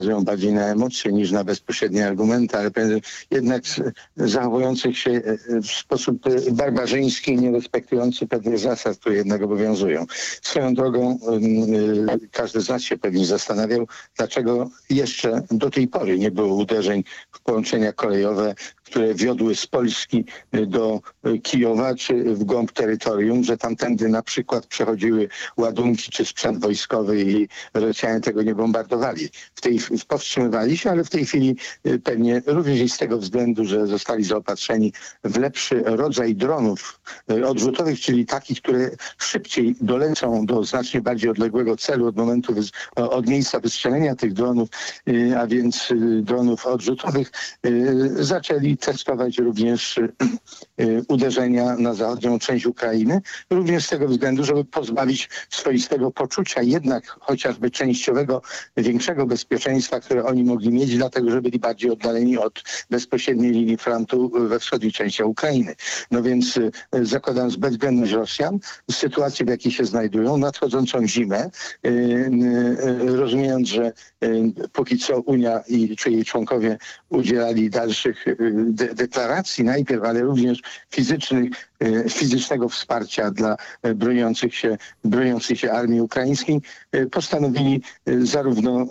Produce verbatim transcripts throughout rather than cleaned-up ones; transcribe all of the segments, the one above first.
bazują bardziej na emocje niż na bezpośrednie argumenty, ale jednak zachowujących się w sposób barbarzyński, nie respektujący pewnych zasad, które jednak obowiązują. Swoją drogą każdy z nas się pewnie zastanawiał, dlaczego jeszcze do tej pory nie było uderzeń w połączenia kolejowe, które wiodły z Polski do Kijowa czy w głąb terytorium, że tamtędy na przykład przechodziły ładunki czy sprzęt wojskowy i Rosjanie tego nie bombardowali. W tej, powstrzymywali się, ale w tej chwili pewnie również i z tego względu, że zostali zaopatrzeni w lepszy rodzaj dronów odrzutowych, czyli takich, które szybciej dolecą do znacznie bardziej odległego celu od momentu, od miejsca wystrzelenia tych dronów, a więc dronów odrzutowych, zaczęli testować również uderzenia na zachodnią część Ukrainy, również z tego względu, żeby pozbawić swoistego poczucia jednak chociażby częściowego, większego bezpieczeństwa, które oni mogli mieć, dlatego że byli bardziej oddaleni od bezpośredniej linii frontu we wschodniej części Ukrainy. No więc zakładając bezwzględność Rosjan, w sytuacji, w jakiej się znajdują, nadchodzącą zimę, rozumiejąc, że póki co Unia i czy jej członkowie udzielali dalszych de deklaracji najpierw, ale również fizycznych, fizycznego wsparcia dla broniących się, broniących się armii ukraińskiej, postanowili zarówno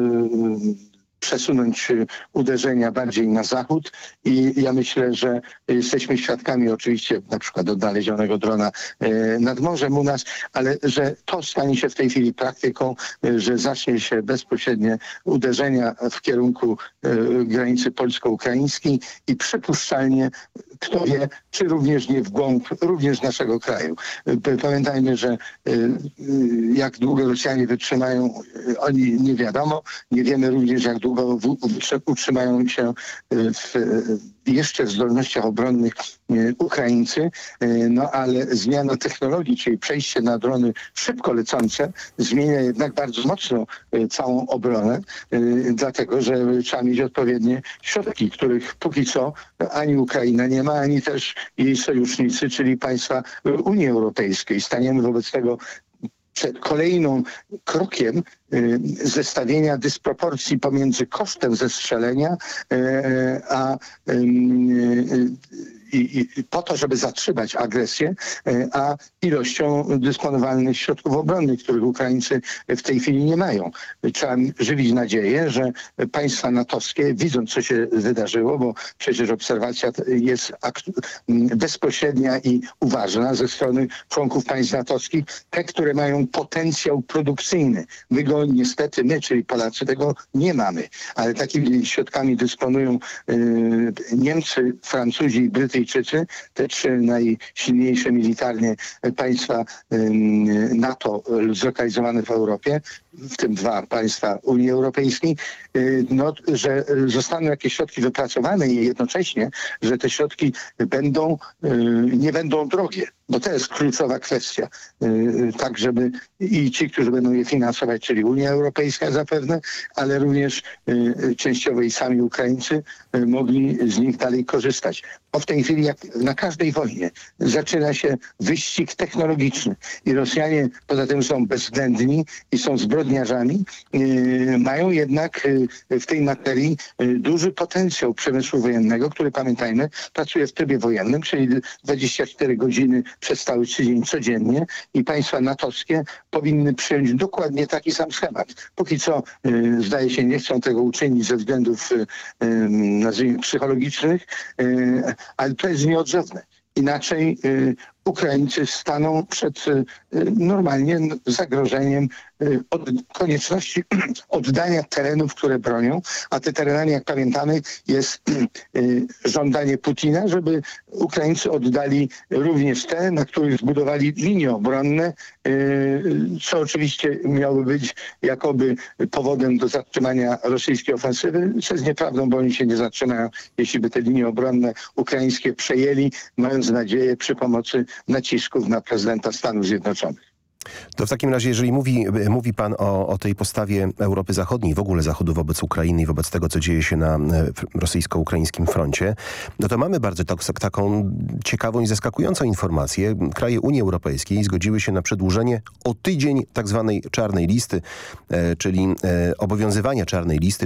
przesunąć uderzenia bardziej na zachód i ja myślę, że jesteśmy świadkami oczywiście na przykład odnalezionego drona nad morzem u nas, ale że to stanie się w tej chwili praktyką, że zacznie się bezpośrednie uderzenia w kierunku granicy polsko-ukraińskiej i przypuszczalnie, kto wie, czy również nie w głąb również naszego kraju. Pamiętajmy, że jak długo Rosjanie wytrzymają, oni nie wiadomo, nie wiemy również jak długo utrzymają się w jeszcze w zdolnościach obronnych Ukraińcy, no ale zmiana technologii, czyli przejście na drony szybko lecące, zmienia jednak bardzo mocno całą obronę, dlatego że trzeba mieć odpowiednie środki, których póki co ani Ukraina nie ma, ani też jej sojusznicy, czyli państwa Unii Europejskiej. Staniemy wobec tego przed kolejną krokiem y, zestawienia dysproporcji pomiędzy kosztem zestrzelenia y, a y, y, I, i po to, żeby zatrzymać agresję, a ilością dysponowalnych środków obronnych, których Ukraińcy w tej chwili nie mają. Trzeba żywić nadzieję, że państwa natowskie, widząc co się wydarzyło, bo przecież obserwacja jest bezpośrednia i uważna ze strony członków państw natowskich, te, które mają potencjał produkcyjny. My go niestety, my, czyli Polacy, tego nie mamy, ale takimi środkami dysponują y, Niemcy, Francuzi i Brytyjczycy, te trzy najsilniejsze militarnie państwa NATO zlokalizowane w Europie, w tym dwa państwa Unii Europejskiej, no, że zostaną jakieś środki wypracowane i jednocześnie, że te środki będą, nie będą drogie. Bo to jest kluczowa kwestia. Tak, żeby i ci, którzy będą je finansować, czyli Unia Europejska zapewne, ale również częściowo i sami Ukraińcy mogli z nich dalej korzystać. Bo w tej chwili, jak na każdej wojnie, zaczyna się wyścig technologiczny i Rosjanie poza tym są bezwzględni i są zbrodniarzami, mają jednak w tej materii duży potencjał przemysłu wojennego, który, pamiętajmy, pracuje w trybie wojennym, czyli dwadzieścia cztery godziny przez cały tydzień codziennie i państwa natowskie powinny przyjąć dokładnie taki sam schemat. Póki co, y, zdaje się, nie chcą tego uczynić ze względów y, y, nazwijmy psychologicznych, y, ale to jest nieodzowne. Inaczej y, Ukraińcy staną przed y, normalnie zagrożeniem y, od konieczności oddania terenów, które bronią, a te terenami, jak pamiętamy, jest y, żądanie Putina, żeby Ukraińcy oddali również te, na których zbudowali linie obronne, y, co oczywiście miałoby być jakoby powodem do zatrzymania rosyjskiej ofensywy, co jest nieprawdą, bo oni się nie zatrzymają, jeśli by te linie obronne ukraińskie przejęli, mając nadzieję przy pomocy nacisków na prezydenta Stanów Zjednoczonych. To w takim razie, jeżeli mówi, mówi pan o, o tej postawie Europy Zachodniej, w ogóle Zachodu wobec Ukrainy i wobec tego, co dzieje się na rosyjsko-ukraińskim froncie, no to mamy bardzo tak, taką ciekawą i zaskakującą informację. Kraje Unii Europejskiej zgodziły się na przedłużenie o tydzień tak zwanej czarnej listy, e, czyli e, obowiązywania czarnej listy,